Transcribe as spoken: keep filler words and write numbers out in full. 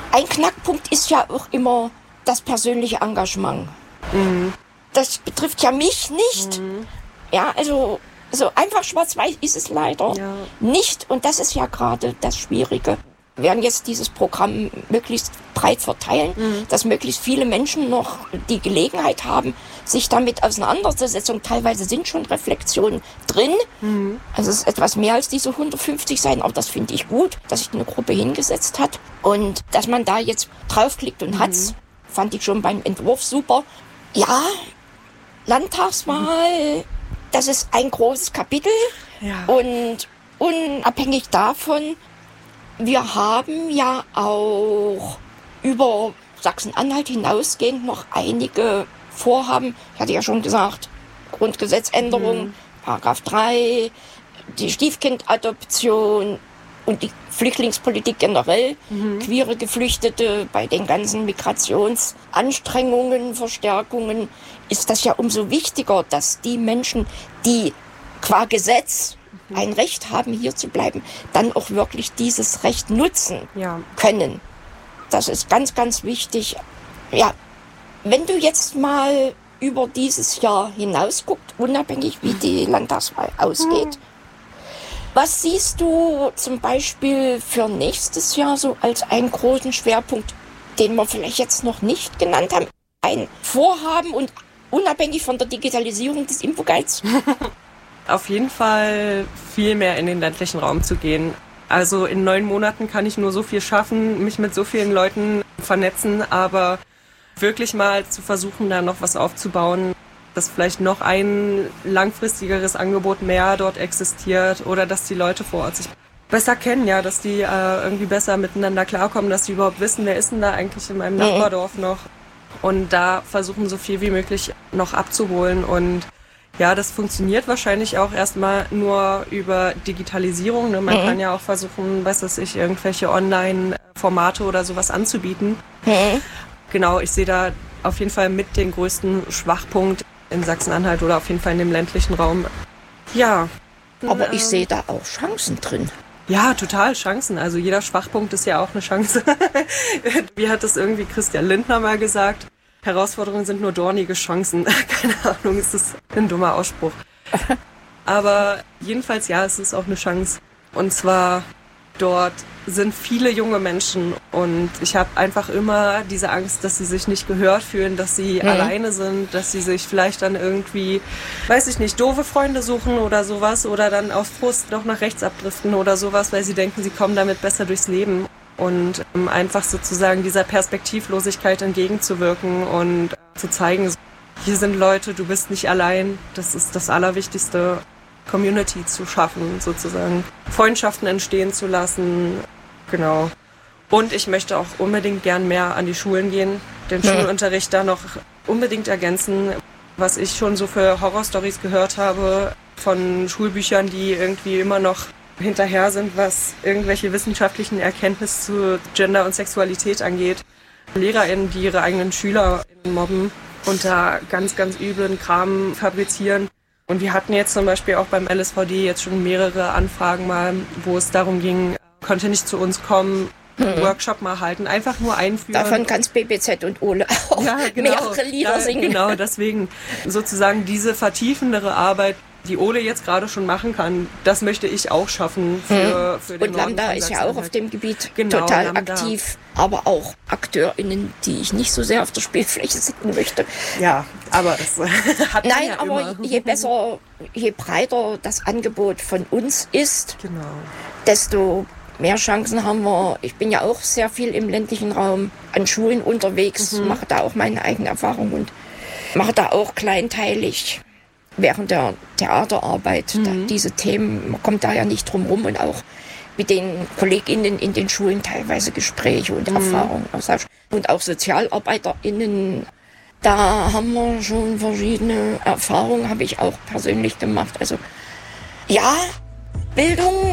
ein Knackpunkt ist ja auch immer das persönliche Engagement. Mhm. Das betrifft ja mich nicht. Mhm. Ja, also so einfach schwarz-weiß ist es leider ja. nicht. Und das ist ja gerade das Schwierige. Wir werden jetzt dieses Programm möglichst breit verteilen, mhm. dass möglichst viele Menschen noch die Gelegenheit haben, sich damit auseinanderzusetzen. Und teilweise sind schon Reflexionen drin. Mhm. Also es ist etwas mehr als diese hundertfünfzig Seiten, aber das finde ich gut, dass sich eine Gruppe hingesetzt hat. Und dass man da jetzt draufklickt und mhm. hat's, fand ich schon beim Entwurf super. Ja, Landtagswahl, mhm. das ist ein großes Kapitel. Ja. Und unabhängig davon, wir haben ja auch über Sachsen-Anhalt hinausgehend noch einige Vorhaben. Ich hatte ja schon gesagt, Grundgesetzänderung, mhm. Paragraph drei, die Stiefkindadoption und die Flüchtlingspolitik generell, mhm. queere Geflüchtete, bei den ganzen Migrationsanstrengungen, Verstärkungen, ist das ja umso wichtiger, dass die Menschen, die qua Gesetz ein Recht haben, hier zu bleiben, dann auch wirklich dieses Recht nutzen ja. können. Das ist ganz, ganz wichtig. Ja, wenn du jetzt mal über dieses Jahr hinaus guckst, unabhängig wie die Landtagswahl ausgeht, hm. was siehst du zum Beispiel für nächstes Jahr so als einen großen Schwerpunkt, den wir vielleicht jetzt noch nicht genannt haben? Ein Vorhaben und unabhängig von der Digitalisierung des Infoguides? Auf jeden Fall viel mehr in den ländlichen Raum zu gehen. Also in neun Monaten kann ich nur so viel schaffen, mich mit so vielen Leuten vernetzen, aber wirklich mal zu versuchen, da noch was aufzubauen, dass vielleicht noch ein langfristigeres Angebot mehr dort existiert oder dass die Leute vor Ort sich besser kennen, ja, dass die äh, irgendwie besser miteinander klarkommen, dass die überhaupt wissen, wer ist denn da eigentlich in meinem mhm. Nachbardorf noch, und da versuchen, so viel wie möglich noch abzuholen. Und ja, das funktioniert wahrscheinlich auch erstmal nur über Digitalisierung. Ne? Man mhm. kann ja auch versuchen, was weiß ich, irgendwelche Online-Formate oder sowas anzubieten. Mhm. Genau, ich sehe da auf jeden Fall mit den größten Schwachpunkt in Sachsen-Anhalt oder auf jeden Fall in dem ländlichen Raum. Ja. Aber ich sehe da auch Chancen drin. Ja, total Chancen. Also jeder Schwachpunkt ist ja auch eine Chance. Wie hat das irgendwie Christian Lindner mal gesagt? Herausforderungen sind nur dornige Chancen. Keine Ahnung, ist das ein dummer Ausspruch. Aber jedenfalls, ja, es ist auch eine Chance. Und zwar, dort sind viele junge Menschen und ich habe einfach immer diese Angst, dass sie sich nicht gehört fühlen, dass sie mhm. alleine sind, dass sie sich vielleicht dann irgendwie, weiß ich nicht, doofe Freunde suchen oder sowas oder dann auf Frust noch nach rechts abdriften oder sowas, weil sie denken, sie kommen damit besser durchs Leben. Und um einfach sozusagen dieser Perspektivlosigkeit entgegenzuwirken und zu zeigen, hier sind Leute, du bist nicht allein. Das ist das Allerwichtigste, Community zu schaffen, sozusagen Freundschaften entstehen zu lassen. Genau. Und ich möchte auch unbedingt gern mehr an die Schulen gehen, den ja. Schulunterricht da noch unbedingt ergänzen. Was ich schon so für Horrorstories gehört habe von Schulbüchern, die irgendwie immer noch hinterher sind, was irgendwelche wissenschaftlichen Erkenntnisse zu Gender und Sexualität angeht. LehrerInnen, die ihre eigenen SchülerInnen mobben und da ganz, ganz üblen Kram fabrizieren. Und wir hatten jetzt zum Beispiel auch beim L S V D jetzt schon mehrere Anfragen mal, wo es darum ging, konnte nicht zu uns kommen, einen Workshop mal halten, einfach nur einführen. Davon kann's B B Z und Ole auch ja, genau, mehrere Lieder ja, singen. Genau, deswegen sozusagen diese vertiefendere Arbeit, die Ole jetzt gerade schon machen kann, das möchte ich auch schaffen für, hm. für den Und Lambda ist ja auch auf dem Gebiet genau, total Lambda. aktiv, aber auch AkteurInnen, die ich nicht so sehr auf der Spielfläche sehen möchte. Ja, aber es hat Nein, ja aber immer. je besser, je breiter das Angebot von uns ist, genau. desto mehr Chancen haben wir. Ich bin ja auch sehr viel im ländlichen Raum an Schulen unterwegs, mhm. mache da auch meine eigene Erfahrung und mache da auch kleinteilig während der Theaterarbeit mhm. da, diese Themen, man kommt da ja nicht drum rum, und auch mit den KollegInnen in den Schulen teilweise Gespräche und mhm. Erfahrungen. Und auch SozialarbeiterInnen, da haben wir schon verschiedene Erfahrungen, habe ich auch persönlich gemacht. Also ja, Bildung